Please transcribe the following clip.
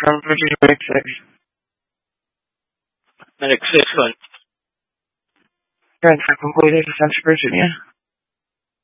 from Virginia Medic 6. Medic 6 on. Grand Tech Employee to Central Virginia.